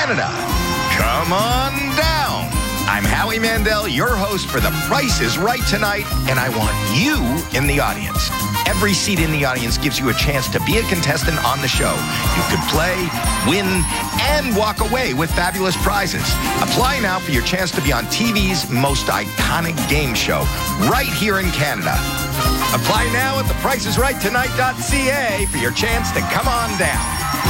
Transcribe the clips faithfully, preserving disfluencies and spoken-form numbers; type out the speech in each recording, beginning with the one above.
Canada. Come on down. I'm Howie Mandel, your host for The Price is Right tonight, and I want you in the audience. Every seat in the audience gives you a chance to be a contestant on the show. You could play, win, and walk away with fabulous prizes. Apply now for your chance to be on T V's most iconic game show, right here in Canada. Apply now at the price is right tonight dot c a for your chance to come on down.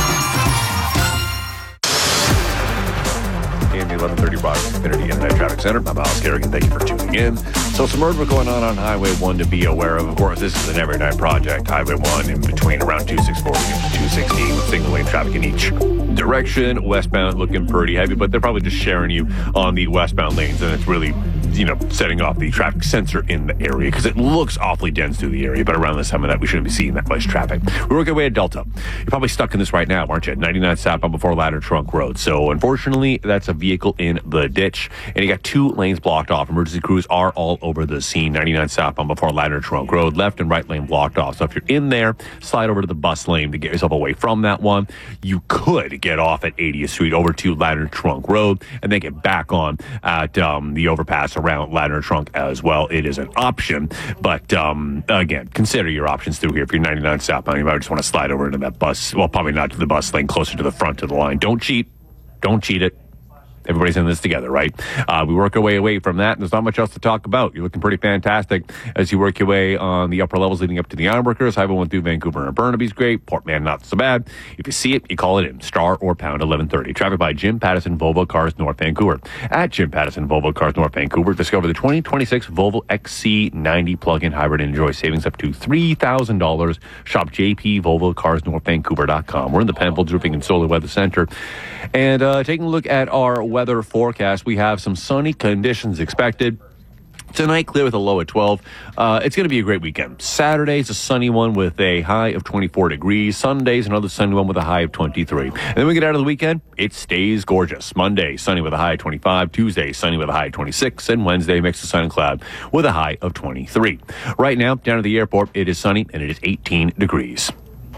In the eleven thirty Broad Community Internet Traffic Center. I'm Alex Kerrigan. Thank you for tuning in. So some murder going on on Highway one to be aware of. Of course, this is an every night project. Highway one in between around two six forty and two sixteen with single lane traffic in each direction. Westbound looking pretty heavy, but they're probably just sharing you on the westbound lanes, and it's really, you know, setting off the traffic sensor in the area because it looks awfully dense through the area. But around this time of night, we shouldn't be seeing that much traffic. We're working our way at Delta. You're probably stuck in this right now, aren't you? ninety-nine southbound before Ladder Trunk Road. So unfortunately, that's a vehicle in the ditch, and you got two lanes blocked off. Emergency crews are all over the scene. ninety-nine southbound before Ladder Trunk Road, left and right lane blocked off. So if you're in there, slide over to the bus lane to get yourself away from that one. You could get off at eightieth Street over to Ladder Trunk Road and then get back on at um, the overpass around Ladder Trunk as well. It is an option, but um, again, consider your options through here. If you're ninety-nine southbound, you might just want to slide over into that bus. Well, probably not to the bus lane, closer to the front of the line. Don't cheat. Don't cheat it. Everybody's in this together, right? Uh, we work our way away from that, and there's not much else to talk about. You're looking pretty fantastic as you work your way on the upper levels leading up to the Ironworkers. Highway one through Vancouver and Burnaby's great. Port Man, not so bad. If you see it, you call it in. Star or pound eleven thirty. Traffic by Jim Pattison Volvo Cars North Vancouver. At Jim Pattison Volvo Cars North Vancouver, discover the twenty twenty-six Volvo X C ninety plug-in hybrid and enjoy savings up to three thousand dollars. Shop J P Volvo Cars North Vancouver dot com. We're in the Penfolds Roofing and Solar Weather Center. And uh, taking a look at our weather forecast, we have some sunny conditions expected. Tonight, clear with a low at twelve. Uh, it's going to be a great weekend. Saturday's a sunny one with a high of twenty-four degrees. Sunday's another sunny one with a high of twenty-three. And then we get out of the weekend, it stays gorgeous. Monday, sunny with a high of twenty-five. Tuesday, sunny with a high of twenty-six. And Wednesday, mix of sun and cloud with a high of twenty-three. Right now, down at the airport, it is sunny and it is eighteen degrees.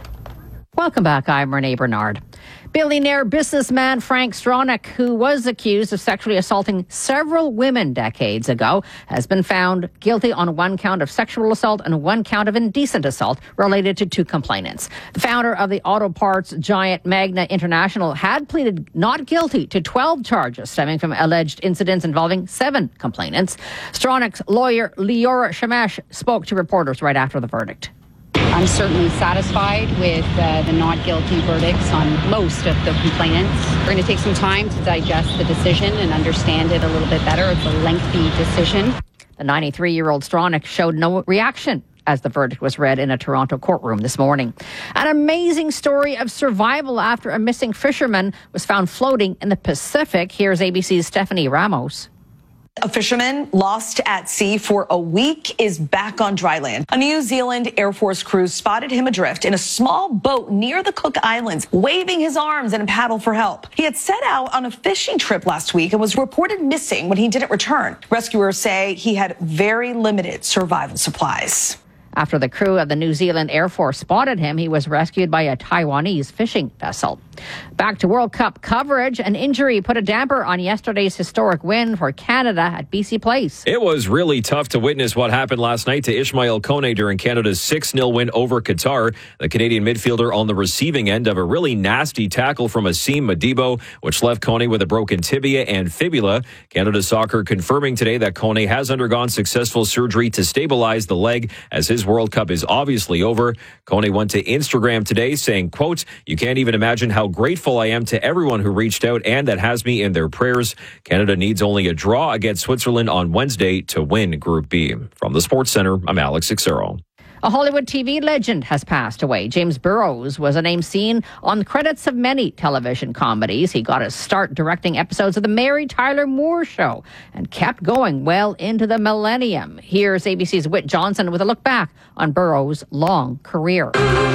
Welcome back. I'm Renee Bernard. Billionaire businessman Frank Stronach, who was accused of sexually assaulting several women decades ago, has been found guilty on one count of sexual assault and one count of indecent assault related to two complainants. The founder of the auto parts giant Magna International had pleaded not guilty to twelve charges stemming from alleged incidents involving seven complainants. Stronach's lawyer, Leora Shamash, spoke to reporters right after the verdict. I'm certainly satisfied with uh, the not guilty verdicts on most of the complainants. We're going to take some time to digest the decision and understand it a little bit better. It's a lengthy decision. The ninety-three-year-old Stronach showed no reaction as the verdict was read in a Toronto courtroom this morning. An amazing story of survival after a missing fisherman was found floating in the Pacific. Here's A B C's Stephanie Ramos. A fisherman lost at sea for a week is back on dry land. A New Zealand Air Force crew spotted him adrift in a small boat near the Cook Islands, waving his arms and a paddle for help. He had set out on a fishing trip last week and was reported missing when he didn't return. Rescuers say he had very limited survival supplies. After the crew of the New Zealand Air Force spotted him, he was rescued by a Taiwanese fishing vessel. Back to World Cup coverage. An injury put a damper on yesterday's historic win for Canada at B C Place. It was really tough to witness what happened last night to Ishmael Kone during Canada's six nil win over Qatar. The Canadian midfielder on the receiving end of a really nasty tackle from Asim Madibo, which left Kone with a broken tibia and fibula. Canada Soccer confirming today that Kone has undergone successful surgery to stabilize the leg as his World Cup is obviously over. Kone went to Instagram today saying, quote, "You can't even imagine how grateful I am to everyone who reached out and that has me in their prayers. Canada needs only a draw against Switzerland on Wednesday to win Group B." From the Sports Center, I'm Alex Ixero. A Hollywood T V legend has passed away. James Burrows was a name seen on the credits of many television comedies. He got his start directing episodes of The Mary Tyler Moore Show and kept going well into the millennium. Here's A B C's Whit Johnson with a look back on Burrows' long career.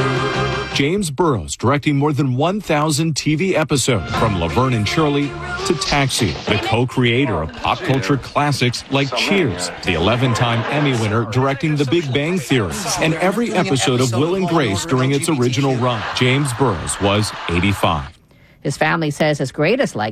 James Burrows directing more than one thousand T V episodes, from Laverne and Shirley to Taxi, the co-creator of pop culture classics like Cheers, the eleven-time Emmy winner directing The Big Bang Theory, and every episode of Will and Grace during its original run. James Burrows was eighty-five. His family says his greatest legacy